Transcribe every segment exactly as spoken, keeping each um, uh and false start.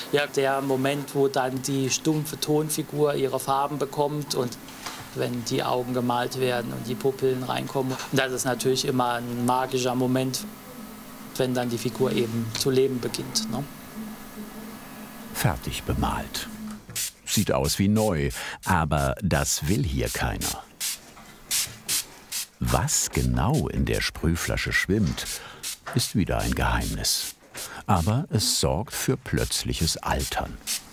ja, der Moment, wo dann die stumpfe Tonfigur ihre Farben bekommt und wenn die Augen gemalt werden und die Pupillen reinkommen. Und das ist natürlich immer ein magischer Moment, wenn dann die Figur eben zu leben beginnt, ne? Fertig bemalt. Sieht aus wie neu, aber das will hier keiner. Was genau in der Sprühflasche schwimmt, ist wieder ein Geheimnis. Aber es sorgt für plötzliches Altern.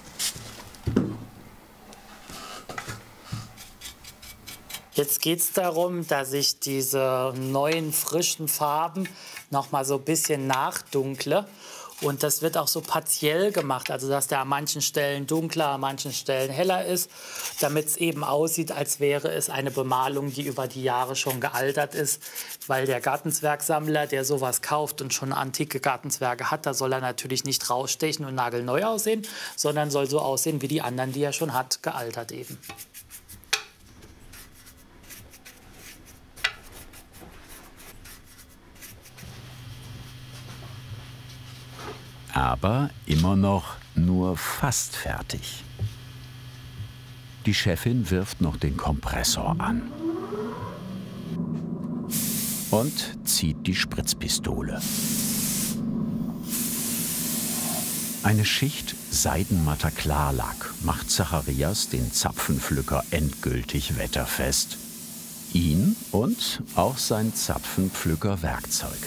Jetzt geht es darum, dass ich diese neuen, frischen Farben noch mal so ein bisschen nachdunkle. Und das wird auch so partiell gemacht, also dass der an manchen Stellen dunkler, an manchen Stellen heller ist, damit es eben aussieht, als wäre es eine Bemalung, die über die Jahre schon gealtert ist. Weil der Gartenzwergsammler, der sowas kauft und schon antike Gartenzwerge hat, da soll er natürlich nicht rausstechen und nagelneu aussehen, sondern soll so aussehen wie die anderen, die er schon hat, gealtert eben. Aber immer noch nur fast fertig. Die Chefin wirft noch den Kompressor an und zieht die Spritzpistole. Eine Schicht seidenmatter Klarlack macht Zacharias den Zapfenpflücker endgültig wetterfest. Ihn und auch sein Zapfenpflücker-Werkzeug.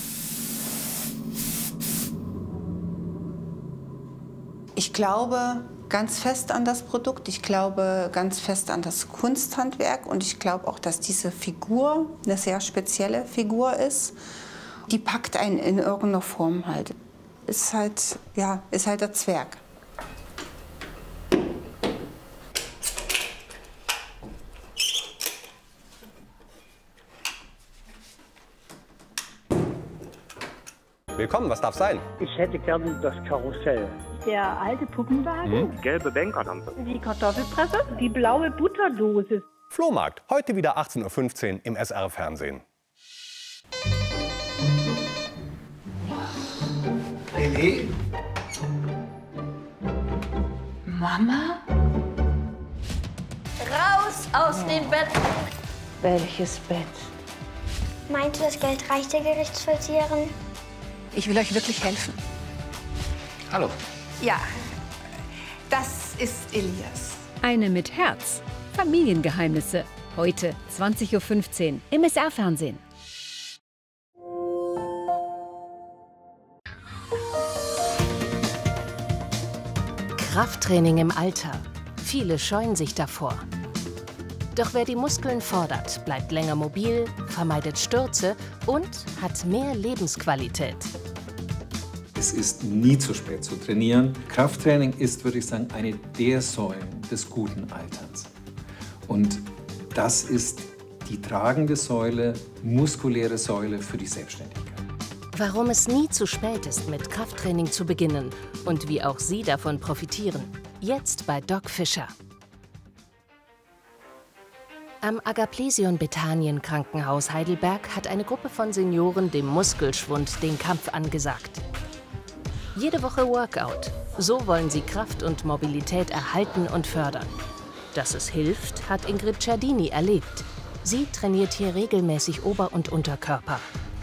Ich glaube ganz fest an das Produkt, ich glaube ganz fest an das Kunsthandwerk und ich glaube auch, dass diese Figur eine sehr spezielle Figur ist. Die packt einen in irgendeiner Form halt. Ist halt, ja, ist halt der Zwerg. Willkommen, was darf sein? Ich hätte gerne das Karussell. Der alte Puppenwagen. Hm? Gelbe Bänkerlampe. Die Kartoffelpresse. Die blaue Butterdose. Flohmarkt, heute wieder achtzehn Uhr fünfzehn im S R-Fernsehen. Lili? Mama? Raus aus dem Bett! Welches Bett? Meint ihr, das Geld reicht der Gerichtsvollzieherin? Ich will euch wirklich helfen. Hallo. Ja, das ist Elias. Eine mit Herz. Familiengeheimnisse. Heute zwanzig Uhr fünfzehn im S R-Fernsehen. Krafttraining im Alter. Viele scheuen sich davor. Doch wer die Muskeln fordert, bleibt länger mobil, vermeidet Stürze und hat mehr Lebensqualität. Es ist nie zu spät zu trainieren. Krafttraining ist, würde ich sagen, eine der Säulen des guten Alterns. Und das ist die tragende Säule, muskuläre Säule für die Selbstständigkeit. Warum es nie zu spät ist, mit Krafttraining zu beginnen und wie auch Sie davon profitieren. Jetzt bei Doc Fischer. Am Agaplesion Bethanien Krankenhaus Heidelberg hat eine Gruppe von Senioren dem Muskelschwund den Kampf angesagt. Jede Woche Workout. So wollen sie Kraft und Mobilität erhalten und fördern. Dass es hilft, hat Ingrid Ciardini erlebt. Sie trainiert hier regelmäßig Ober- und Unterkörper.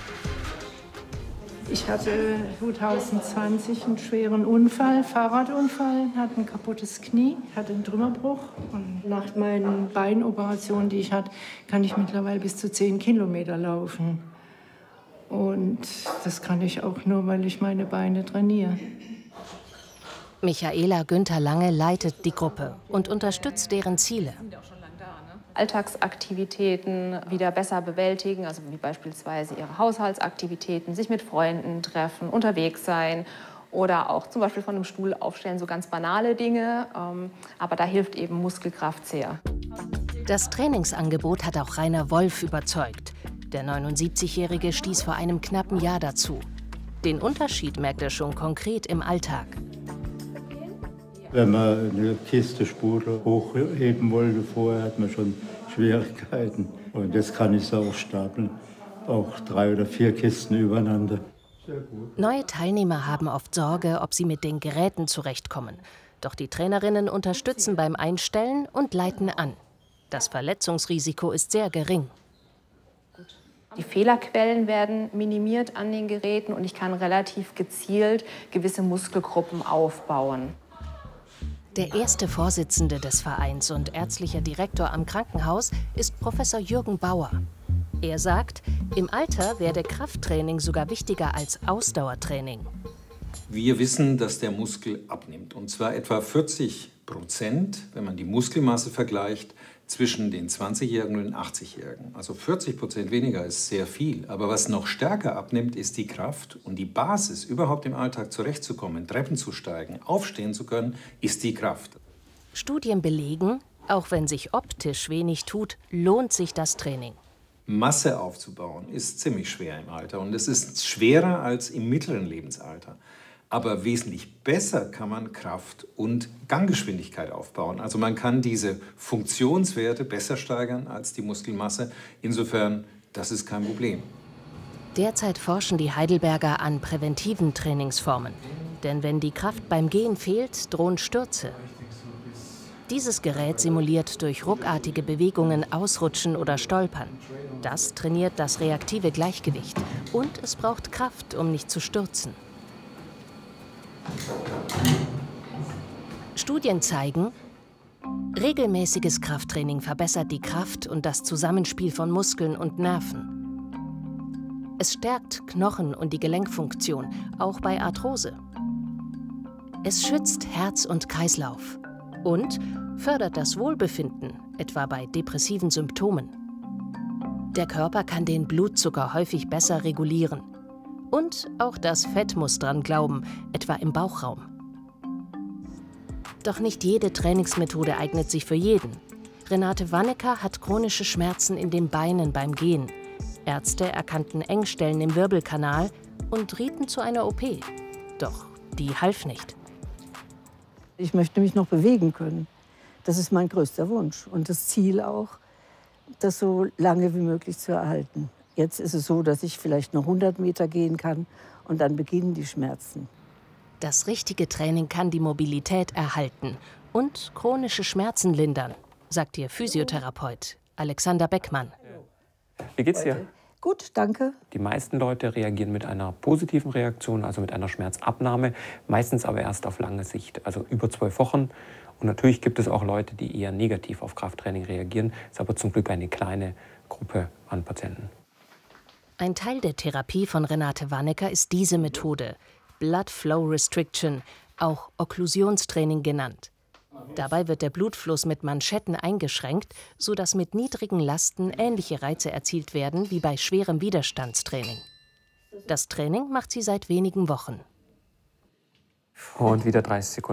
Ich hatte zwanzig zwanzig einen schweren Unfall, Fahrradunfall, hatte ein kaputtes Knie, hatte einen Trümmerbruch. Und nach meinen Beinoperationen, die ich hatte, kann ich mittlerweile bis zu zehn Kilometer laufen. Und das kann ich auch nur, weil ich meine Beine trainiere. Michaela Günther Lange leitet die Gruppe und unterstützt deren Ziele. Alltagsaktivitäten wieder besser bewältigen, also wie beispielsweise ihre Haushaltsaktivitäten, sich mit Freunden treffen, unterwegs sein oder auch zum Beispiel von einem Stuhl aufstellen, so ganz banale Dinge. Aber da hilft eben Muskelkraft sehr. Das Trainingsangebot hat auch Rainer Wolf überzeugt. Der neunundsiebzigjährige stieß vor einem knappen Jahr dazu. Den Unterschied merkt er schon konkret im Alltag. Wenn man eine Kiste Sprudel hochheben wollte, vorher hat man schon Schwierigkeiten. Und jetzt kann ich es auch stapeln, auch drei oder vier Kisten übereinander. Neue Teilnehmer haben oft Sorge, ob sie mit den Geräten zurechtkommen. Doch die Trainerinnen unterstützen beim Einstellen und leiten an. Das Verletzungsrisiko ist sehr gering. Die Fehlerquellen werden minimiert an den Geräten und ich kann relativ gezielt gewisse Muskelgruppen aufbauen. Der erste Vorsitzende des Vereins und ärztlicher Direktor am Krankenhaus ist Professor Jürgen Bauer. Er sagt, im Alter werde Krafttraining sogar wichtiger als Ausdauertraining. Wir wissen, dass der Muskel abnimmt, und zwar etwa vierzig Prozent, wenn man die Muskelmasse vergleicht, zwischen den zwanzigjährigen und den achtzigjährigen. Also vierzig Prozent weniger ist sehr viel. Aber was noch stärker abnimmt, ist die Kraft. Und die Basis, überhaupt im Alltag zurechtzukommen, Treppen zu steigen, aufstehen zu können, ist die Kraft. Studien belegen, auch wenn sich optisch wenig tut, lohnt sich das Training. Masse aufzubauen ist ziemlich schwer im Alter. Und es ist schwerer als im mittleren Lebensalter. Aber wesentlich besser kann man Kraft und Ganggeschwindigkeit aufbauen. Also man kann diese Funktionswerte besser steigern als die Muskelmasse. Insofern, das ist kein Problem. Derzeit forschen die Heidelberger an präventiven Trainingsformen. Denn wenn die Kraft beim Gehen fehlt, drohen Stürze. Dieses Gerät simuliert durch ruckartige Bewegungen Ausrutschen oder Stolpern. Das trainiert das reaktive Gleichgewicht. Und es braucht Kraft, um nicht zu stürzen. Studien zeigen, regelmäßiges Krafttraining verbessert die Kraft und das Zusammenspiel von Muskeln und Nerven. Es stärkt Knochen und die Gelenkfunktion, auch bei Arthrose. Es schützt Herz und Kreislauf und fördert das Wohlbefinden, etwa bei depressiven Symptomen. Der Körper kann den Blutzucker häufig besser regulieren. Und auch das Fett muss dran glauben, etwa im Bauchraum. Doch nicht jede Trainingsmethode eignet sich für jeden. Renate Wannecker hat chronische Schmerzen in den Beinen beim Gehen. Ärzte erkannten Engstellen im Wirbelkanal und rieten zu einer O P. Doch die half nicht. Ich möchte mich noch bewegen können. Das ist mein größter Wunsch und das Ziel auch, das so lange wie möglich zu erhalten. Jetzt ist es so, dass ich vielleicht noch hundert Meter gehen kann und dann beginnen die Schmerzen. Das richtige Training kann die Mobilität erhalten und chronische Schmerzen lindern, sagt ihr Physiotherapeut Alexander Beckmann. Wie geht's dir? Gut, danke. Die meisten Leute reagieren mit einer positiven Reaktion, also mit einer Schmerzabnahme, meistens aber erst auf lange Sicht, also über zwölf Wochen. Und natürlich gibt es auch Leute, die eher negativ auf Krafttraining reagieren. Das ist aber zum Glück eine kleine Gruppe an Patienten. Ein Teil der Therapie von Renate Wannecker ist diese Methode, Blood Flow Restriction, auch Okklusionstraining genannt. Dabei wird der Blutfluss mit Manschetten eingeschränkt, sodass mit niedrigen Lasten ähnliche Reize erzielt werden wie bei schwerem Widerstandstraining. Das Training macht sie seit wenigen Wochen. Und wieder dreißig Sekunden.